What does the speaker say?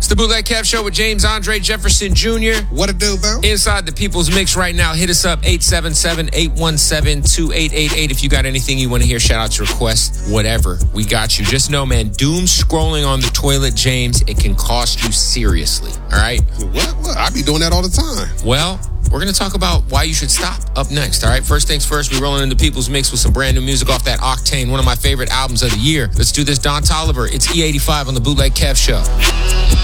It's the Bootleg Kev Show with James Andre Jefferson Jr. What it do, Bill? Inside the People's Mix right now. Hit us up, 877-817-2888. If you got anything you want to hear, shout outs, requests, whatever. We got you. Just know, man, doom scrolling on the toilet, James, it can cost you seriously. All right? What? I be doing that all the time. Well, we're going to talk about why you should stop up next, all right? First things first, we're rolling into People's Mix with some brand new music off that Octane, one of my favorite albums of the year. Let's do this, Don Toliver. It's E85 on the Bootleg Kev Show.